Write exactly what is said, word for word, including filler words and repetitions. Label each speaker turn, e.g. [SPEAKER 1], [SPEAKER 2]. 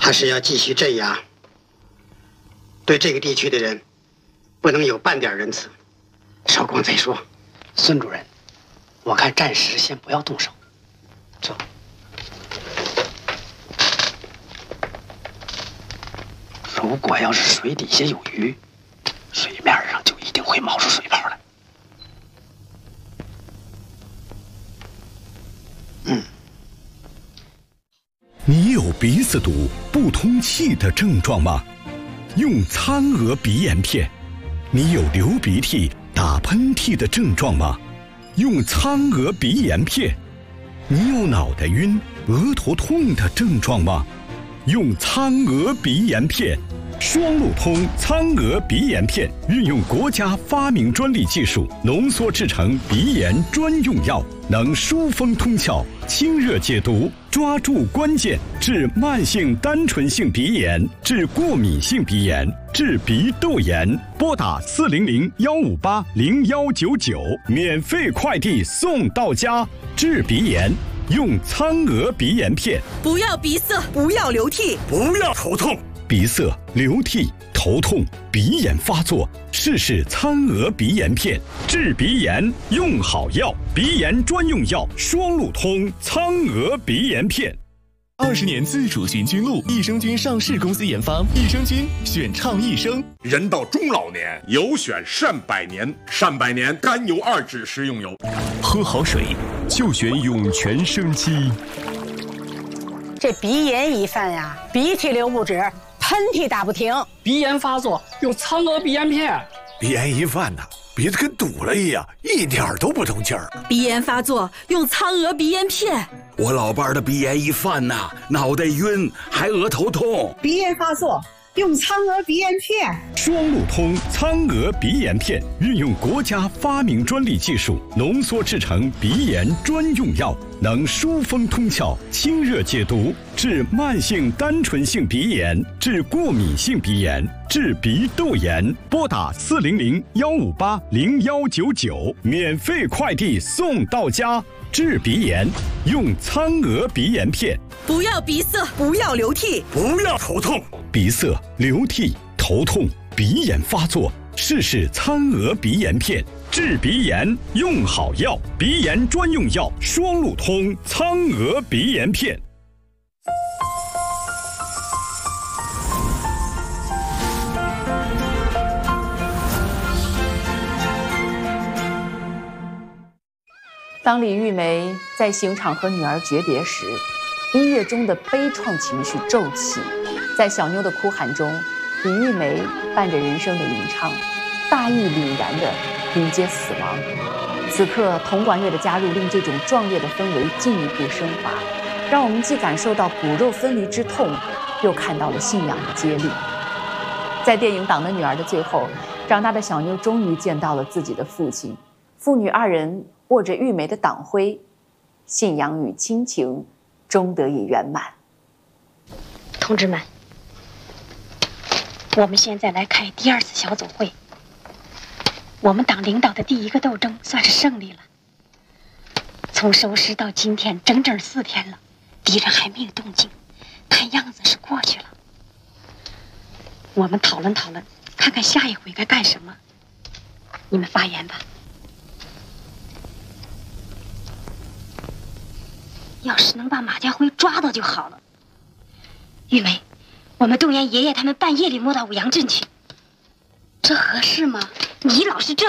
[SPEAKER 1] 还是要继续镇压，对这个地区的人不能有半点仁慈。少光再说。孙主任，我看暂时先不要动手。走。如果要是水底下有鱼，水面上就一定会冒出水泡来。嗯。
[SPEAKER 2] 你有鼻子堵、不通气的症状吗？用苍鹅鼻炎片。你有流鼻涕、打喷嚏的症状吗？用苍鹅鼻炎片。你有脑袋晕、额头痛的症状吗？用苍鹅鼻炎片。双路通苍鹅鼻炎片运用国家发明专利技术浓缩制成鼻炎专用药，能疏风通窍、清热解毒，抓住关键，治慢性单纯性鼻炎，治过敏性鼻炎，治鼻窦炎。拨打四零零幺五八零幺九九，免费快递送到家。治鼻炎用苍鹅鼻炎片。
[SPEAKER 3] 不要鼻塞，不要流涕，
[SPEAKER 4] 不要头痛。
[SPEAKER 2] 鼻塞、流涕、头痛、鼻炎发作，试试苍鹅鼻炎片，治鼻炎用好药，鼻炎专用药双路通苍鹅鼻炎片。
[SPEAKER 5] 二十年自主寻菌露，益生菌上市公司研发，益生菌选畅益生。
[SPEAKER 4] 人到中老年，有选善百年，善百年甘油二酯食用油。
[SPEAKER 5] 喝好水就选涌泉生机。
[SPEAKER 6] 这鼻炎一犯呀，鼻涕流不止，喷嚏打不停，
[SPEAKER 7] 鼻炎发作用苍鹅鼻炎片。
[SPEAKER 8] 鼻炎一犯呐，鼻子跟堵了一样，一点都不通气儿。
[SPEAKER 3] 鼻炎发作用苍鹅鼻炎片。
[SPEAKER 9] 我老伴儿的鼻炎一犯呐，脑袋晕，还额头痛。
[SPEAKER 6] 鼻炎发作用苍鹅鼻炎片。
[SPEAKER 2] 双路通苍鹅鼻炎片运用国家发明专利技术浓缩制成鼻炎专用药，能疏风通窍、清热解毒，治慢性单纯性鼻炎，治过敏性鼻炎，治鼻窦炎。拨打四零零幺五八零幺九九，免费快递送到家。治鼻炎用苍鹅鼻炎片。
[SPEAKER 3] 不要鼻塞，不要流涕，
[SPEAKER 4] 不要头痛。
[SPEAKER 2] 鼻塞、流涕、头痛、鼻炎发作，试试苍鹅鼻炎片，治鼻炎用好药，鼻炎专用药双路通苍鹅鼻炎片。
[SPEAKER 10] 当李玉梅在刑场和女儿诀别时，音乐中的悲怆情绪骤起，在小妞的哭喊中，李玉梅伴着人生的吟唱，大义凛然地迎接死亡。此刻铜管乐的加入令这种壮烈的氛围进一步升华，让我们既感受到骨肉分离之痛，又看到了信仰的接力。在电影《党的女儿》的最后，长大的小妞终于见到了自己的父亲，父女二人握着玉梅的党徽，信仰与亲情终得以圆满。
[SPEAKER 11] 同志们，我们现在来开第二次小组会。我们党领导的第一个斗争算是胜利了。从收尸到今天整整四天了，敌人还没有动静，看样子是过去了。我们讨论讨论，看看下一回该干什么。你们发言吧。要是能把马家辉抓到就好了。玉梅，我们动员爷爷他们半夜里摸到五羊镇去，这合适吗？你老是这